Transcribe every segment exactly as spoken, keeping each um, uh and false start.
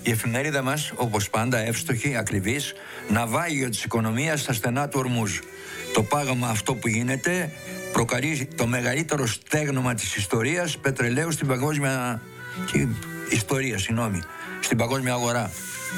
Η εφημερίδα μας, όπως πάντα, εύστοχη, ακριβής, ναυάγιο της οικονομίας στα στενά του Ορμούζ. Το πάγωμα αυτό που γίνεται προκαλεί το μεγαλύτερο στέγνομα της ιστορίας πετρελαίου στην παγκόσμια ιστορία, συγγνώμη, στην παγκόσμια αγορά.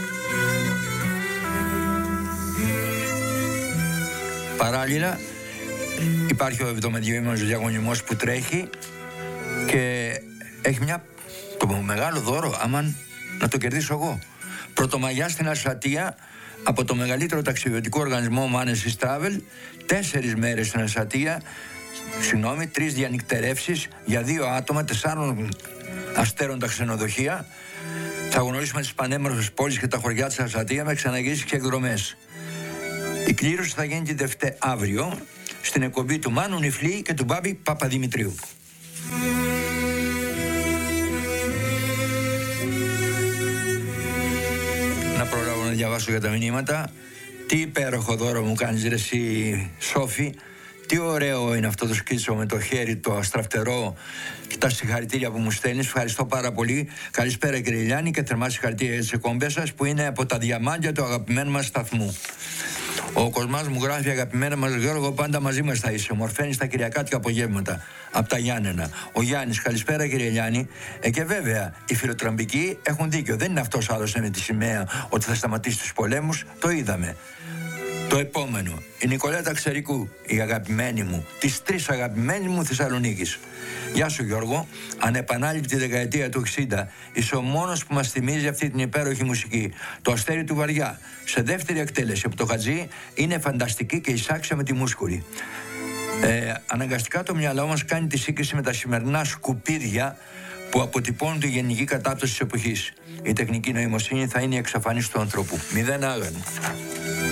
Παράλληλα, υπάρχει ο εβδομαδιαήμερος διαγωνισμός που τρέχει και έχει μια, το μεγάλο δώρο, άμα να το κερδίσω εγώ. Πρωτομαγιά στην Αλσατία από το μεγαλύτερο ταξιδιωτικό οργανισμό Manesis Travel, τέσσερις μέρες στην Αλσατία, συγγνώμη, τρεις διανυκτερεύσεις για δύο άτομα, τεσσάρων αστέρων τα ξενοδοχεία. Θα γνωρίσουμε τις πανέμορφες πόλεις και τα χωριά της Αλσατία με ξαναγήσεις και εκδρομές. Η κλήρωση θα γίνει την Δευτέρα αύριο στην εκπομπή του Μάνου Νιφλή και του Μπάμπη Παπαδημητρίου. Να προλάβω να διαβάσω για τα μηνύματα. Τι υπέροχο δώρο μου κάνεις ρε εσύ Σόφη. Τι ωραίο είναι αυτό το σκίτσο με το χέρι το αστραφτερό και τα συγχαρητήρια που μου στέλνεις. Ευχαριστώ πάρα πολύ. Καλησπέρα κύριε Ηλιάννη και θερμά συγχαρητήρια για τις εκπομπές σας που είναι από τα διαμάντια του αγαπημένου μας σταθμού. Ο Κοσμάς μου γράφει: αγαπημένα μας Γιώργο, πάντα μαζί μας θα είσαι. Μορφαίνεις τα κυριακάτικα απογεύματα από τα Γιάννενα. Ο Γιάννης, καλησπέρα κύριε Γιάννη. Ε, και βέβαια, οι φιλοτραμπικοί έχουν δίκιο. Δεν είναι αυτός άλλος με τη σημαία ότι θα σταματήσει τους πολέμους. Το είδαμε. Το επόμενο. Η Νικολέτα Ξερικού, η αγαπημένη μου, τις τρεις αγαπημένες μου Θεσσαλονίκης. Γεια σου Γιώργο, ανεπανάληπτη δεκαετία του εξήντα, είσαι ο μόνος που μας θυμίζει αυτή την υπέροχη μουσική. Το Αστέρι του Βαριά, σε δεύτερη εκτέλεση από το Χατζή, είναι φανταστική και εισάξια με τη μούσκουλη. Ε, αναγκαστικά το μυαλό μας κάνει τη σύγκριση με τα σημερινά σκουπίδια που αποτυπώνουν τη γενική κατάπτωση της εποχής. Η τεχνική νοημοσύνη θα είναι η εξαφάνιση του ανθρώπου. Μηδέν άγαν.